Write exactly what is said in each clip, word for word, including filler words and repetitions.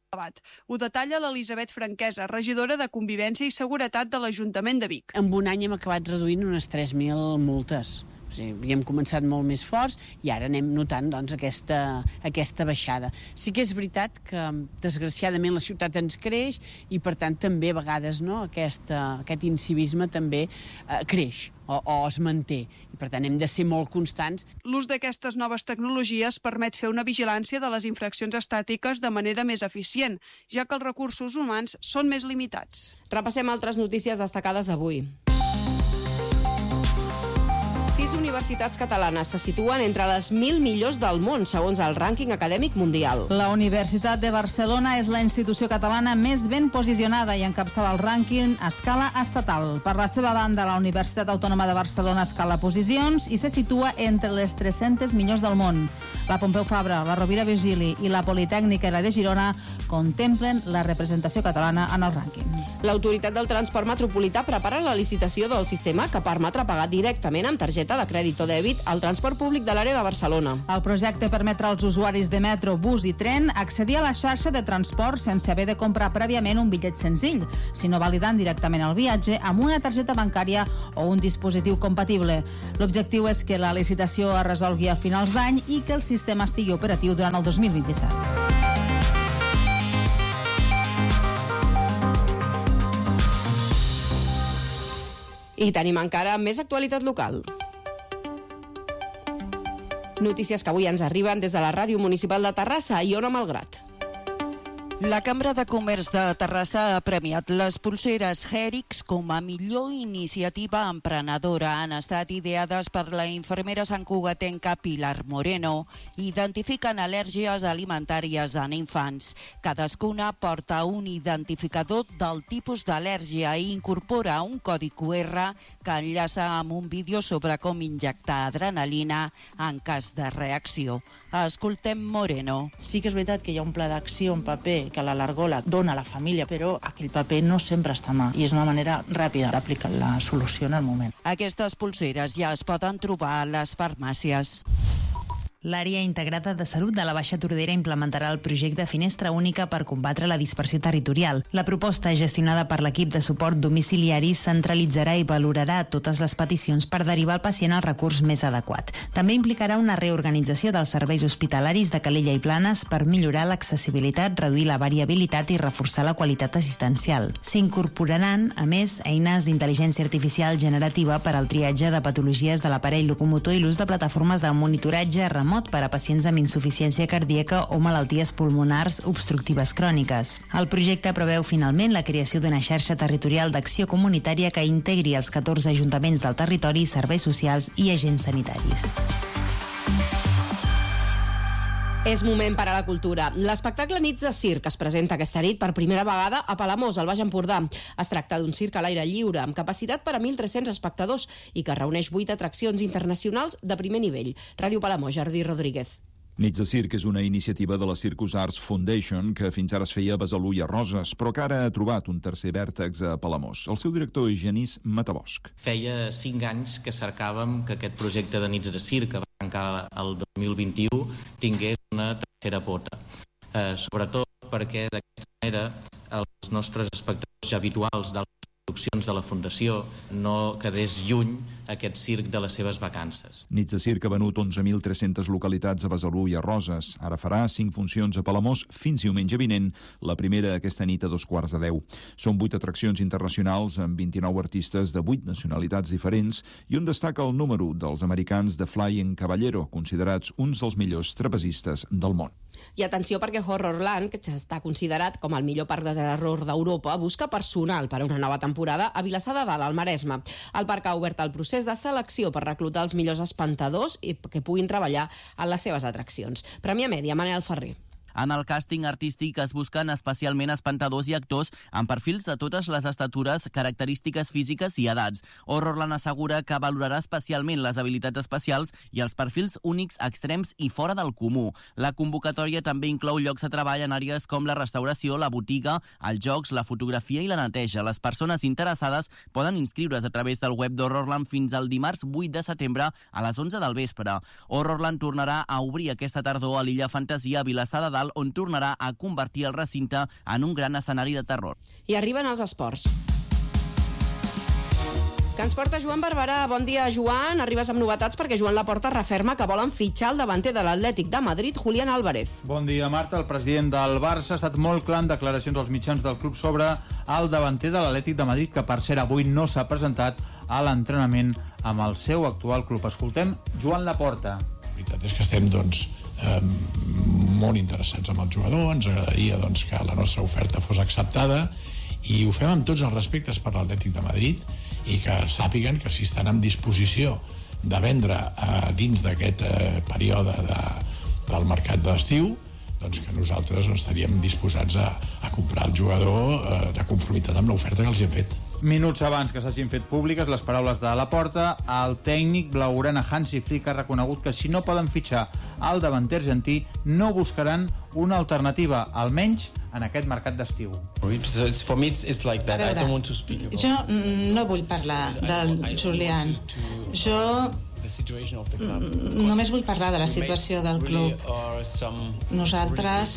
Ho detalla l'Elisabet Franquesa, regidora de Convivència i Seguretat de l'Ajuntament de Vic. En un any hem acabat reduint unes tres mil multes. O sigui, havíem començat molt més forts i ara anem notant doncs, aquesta, aquesta baixada. Sí que és veritat que, desgraciadament, la ciutat ens creix i, per tant, també a vegades no, aquesta, aquest incivisme també eh, creix o, o es manté. I, per tant, hem de ser molt constants. L'ús d'aquestes noves tecnologies permet fer una vigilància de les infraccions estàtiques de manera més eficient, ja que els recursos humans són més limitats. Repassem altres notícies destacades d'avui. Sis universitats catalanes se situen entre les mil millors del món, segons el rànquing acadèmic mundial. La Universitat de Barcelona és la institució catalana més ben posicionada i encapçala el rànquing a escala estatal. Per la seva banda, la Universitat Autònoma de Barcelona escala posicions i se situa entre les tres-centes millors del món. La Pompeu Fabra, la Rovira Virgili i la Politècnica i la de Girona contemplen la representació catalana en el rànquing. L'Autoritat del Transport Metropolità prepara la licitació del sistema que permetrà pagar directament amb targeta de crèdit o dèbit al transport públic de l'àrea de Barcelona. El projecte permetrà als usuaris de metro, bus i tren accedir a la xarxa de transport sense haver de comprar prèviament un bitllet senzill, sinó validant directament el viatge amb una targeta bancària o un dispositiu compatible. L'objectiu és que la licitació es resolgui a finals d'any i que el sistema estigui operatiu durant el dos mil vint-i-set. I tenim encara més actualitat local. Notícies que avui ens arriben des de la Ràdio Municipal de Terrassa i Ona Malgrat. La Cambra de Comerç de Terrassa ha premiat les polseres Hèrix com a millor iniciativa emprenedora. Han estat ideades per la infermera santcugatenca Pilar Moreno i identifiquen al·lèrgies alimentàries en infants. Cadascuna porta un identificador del tipus d'al·lèrgia i incorpora un codi cu erre que enllaça amb un vídeo sobre com injectar adrenalina en cas de reacció. Escoltem Moreno. Sí que és veritat que hi ha un pla d'acció en paper que la Largola dona a la família, però aquell paper no sempre està a mà i és una manera ràpida d'aplicar la solució en el moment. Aquestes polseres ja es poden trobar a les farmàcies. L'àrea integrada de salut de la Baixa Tordera implementarà el projecte Finestra Única per combatre la dispersió territorial. La proposta, gestionada per l'equip de suport domiciliari, centralitzarà i valorarà totes les peticions per derivar el pacient al recurs més adequat. També implicarà una reorganització dels serveis hospitalaris de Calella i Planes per millorar l'accessibilitat, reduir la variabilitat i reforçar la qualitat assistencial. S'incorporaran, a més, eines d'intel·ligència artificial generativa per al triatge de patologies de l'aparell locomotor i l'ús de plataformes de monitoratge remot per a pacients amb insuficiència cardíaca o malalties pulmonars obstructives cròniques. El projecte preveu finalment la creació d'una xarxa territorial d'acció comunitària que integri els catorze ajuntaments del territori, serveis socials i agents sanitaris. És moment per a la cultura. L'espectacle Nits de Circ es presenta aquesta nit per primera vegada a Palamós, al Baix Empordà. Es tracta d'un circ a l'aire lliure, amb capacitat per a mil tres-cents espectadors i que reuneix vuit atraccions internacionals de primer nivell. Ràdio Palamós, Jordi Rodríguez. Nits de Circ és una iniciativa de la Circus Arts Foundation que fins ara es feia a Besalú i a Roses, però que ara ha trobat un tercer vèrtex a Palamós. El seu director és Genís Matabosc. Feia cinc anys que cercàvem que aquest projecte de Nits de Circ, que va arrencar el dos mil vint-i-u, tingués una tercera pota. Eh, sobretot perquè d'aquesta manera els nostres espectadors ja habituals de produccions de la Fundació no quedés lluny aquest circ de les seves vacances. Nits de Circ ha venut onze mil tres-centes localitats a Besalú i a Roses. Ara farà cinc funcions a Palamós fins diumenge vinent, la primera aquesta nit a dos quarts de deu. Són vuit atraccions internacionals amb vint-i-nou artistes de vuit nacionalitats diferents i on destaca el número dels americans de Flying Caballero, considerats uns dels millors trapezistes del món. I atenció perquè Horrorland, que està considerat com el millor parc de terror d'Europa, busca personal per a una nova temporada a Vilassar de Dalt, al Maresme. El parc ha obert el procés de selecció per reclutar els millors espantadors i que puguin treballar en les seves atraccions. Premià Mèdia, Manel Ferrer. En el càsting artístic es busquen especialment espantadors i actors amb perfils de totes les estatures, característiques físiques i edats. Horrorland assegura que valorarà especialment les habilitats especials i els perfils únics, extrems i fora del comú. La convocatòria també inclou llocs de treball en àrees com la restauració, la botiga, els jocs, la fotografia i la neteja. Les persones interessades poden inscriure's a través del web d'Horrorland fins al dimarts vuit de setembre a les onze del vespre. Horrorland tornarà a obrir aquesta tardor a l'Illa Fantasia a Vilassar de Dalt especial on tornarà a convertir el recinte en un gran escenari de terror. I arriben els esports. Que ens porta Joan Barberà. Bon dia, Joan. Arribes amb novetats perquè Joan Laporta referma que volen fitxar el davanter de l'Atlètic de Madrid, Julián Álvarez. Bon dia, Marta. El president del Barça ha estat molt clar en declaracions als mitjans del club sobre el davanter de l'Atlètic de Madrid, que per cert avui no s'ha presentat a l'entrenament amb el seu actual club. Escoltem Joan Laporta. La veritat és que estem doncs, eh, molt interessats amb el jugador. Ens agradaria doncs, que la nostra oferta fos acceptada i ho fem amb tots els respectes per l'Atlètic de Madrid i que sàpiguen que si estan en disposició de vendre eh, dins d'aquest eh, període de, del mercat d'estiu, doncs que nosaltres estaríem disposats a, a comprar el jugador eh, de conformitat amb l'oferta que els hem fet. Minuts abans que s'hagin fet públiques les paraules de Laporta, el tècnic blaugrana Hansi Flick ha reconegut que si no poden fitxar el davanter argentí no buscaran una alternativa, almenys en aquest mercat d'estiu. Jo no vull parlar del Julián. Jo només vull parlar de la situació del club. Nosaltres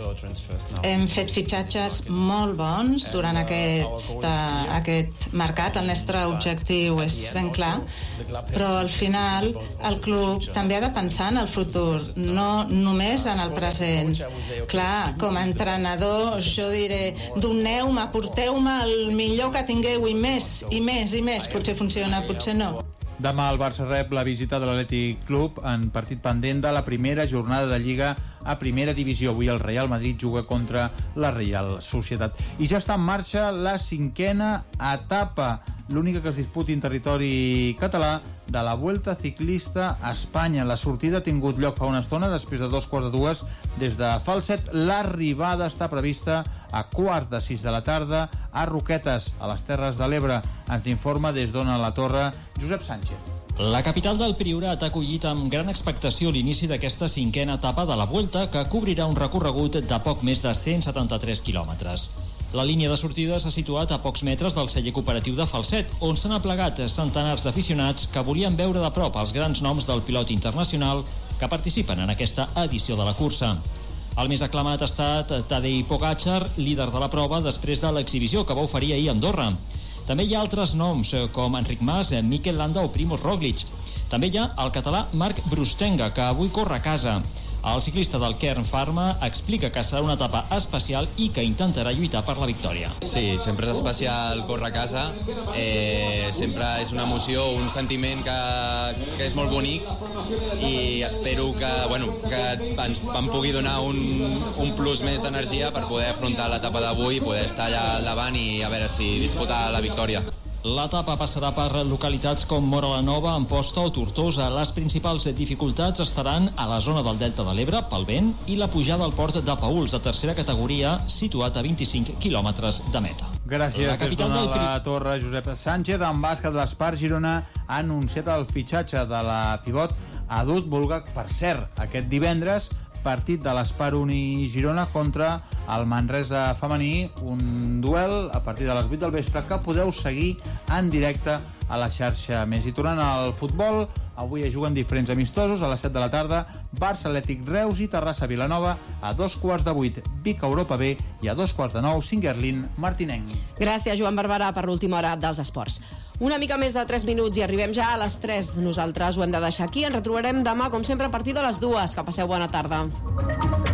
hem fet fitxatges molt bons durant aquest, aquest mercat. El nostre objectiu és ben clar, però al final el club també ha de pensar en el futur, no només en el present. Clar, com a entrenador jo diré, doneu-me, porteu-me el millor que tingueu i més, i més, i més. Potser funciona, potser no. Demà el Barça rep la visita de l'Atlètic Club en partit pendent de la primera jornada de Lliga a primera divisió. Avui el Real Madrid juga contra la Real Societat. I ja està en marxa la cinquena etapa, l'única que es disputi en territori català, de la Vuelta Ciclista a Espanya. La sortida ha tingut lloc fa una estona, després de dos quarts de dues, des de Falset. L'arribada està prevista a quarts de sis de la tarda a Roquetes, a les Terres de l'Ebre. Ens informa des d'Ona la Torre Josep Sánchez. La capital del Priorat ha acollit amb gran expectació l'inici d'aquesta cinquena etapa de la Vuelta, que cobrirà un recorregut de poc més de cent setanta-tres quilòmetres. La línia de sortida s'ha situat a pocs metres del celler cooperatiu de Falset, on s'han aplegat centenars d'aficionats que volien veure de prop els grans noms del pilot internacional que participen en aquesta edició de la cursa. El més aclamat ha estat Tadej Pogačar, líder de la prova després de l'exhibició que va oferir ahir a Andorra. També hi ha altres noms com Enric Mas, Mikel Landa o Primož Roglič. També hi ha el català Marc Brustenga, que avui corre a casa. El ciclista del Kern Pharma explica que serà una etapa especial i que intentarà lluitar per la victòria. Sí, sempre és especial córrer a casa, eh, sempre és una emoció, un sentiment que, que és molt bonic i espero que, bueno, que ens em pugui donar un, un plus més d'energia per poder afrontar l'etapa d'avui i poder estar allà al davant i a veure si disputar la victòria. L'etapa passarà per localitats com Móra la Nova, Amposta o Tortosa. Les principals dificultats estaran a la zona del Delta de l'Ebre, pel vent, i la pujada al port de Paüls, de tercera categoria, situat a vint-i-cinc quilòmetres de meta. Gràcies, la capital des d'Ona la Torre, Josep Sánchez. En bàsquet, l'Espar Girona ha anunciat el fitxatge de la pivot Adut Bulgac. Per cert, aquest divendres, partit de l'Espar Uni Girona contra el Manresa femení, un duel a partir de les vuit del vespre que podeu seguir en directe a la xarxa Més. I tornant al futbol, avui es juguen diferents amistosos. A les set de la tarda, Barça Atlètic Reus i Terrassa Vilanova. A dos quarts de vuit, Vic Europa B, i a dos quarts de nou, Singuerlín Martinenc. Gràcies, Joan Barberà, per l'última hora dels esports. Una mica més de tres minuts i arribem ja a les tres. Nosaltres ho hem de deixar aquí. Ens retrobarem demà, com sempre, a partir de les dues. Que passeu bona tarda.